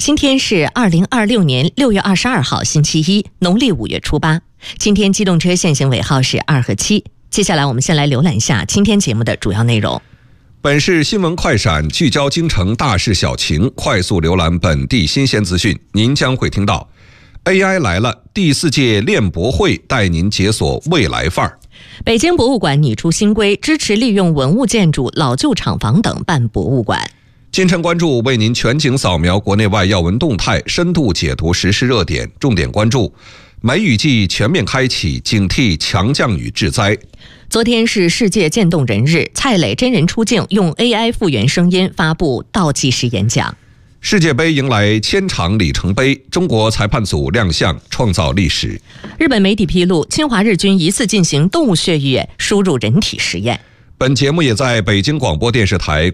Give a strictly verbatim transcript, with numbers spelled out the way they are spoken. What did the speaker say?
今天是二零二六年六月二十二号星期一，农历五月初八。今天机动车限行尾号是二和七。接下来我们先来浏览一下今天节目的主要内容。 本市新闻快闪，聚焦京城大事小情，快速浏览本地新鲜资讯。您将会听到 A I 来了，第四届链博会带您解锁未来范儿。 北京博物馆拟出新规，支持利用文物建筑、老旧厂房等办博物馆。 今晨关注为您全景扫描国内外要闻动态，深度解读时事热点，重点关注梅雨季全面开启，警惕强降雨致灾。 昨天是世界渐冻人日，蔡磊真人出镜，用 A I 复原声音发布倒计时演讲。 世界杯迎来千场里程碑，中国裁判组亮相，创造历史。 日本媒体披露，侵华日军疑似进行动物血液输入人体实验。 本节目也在北京广播电视台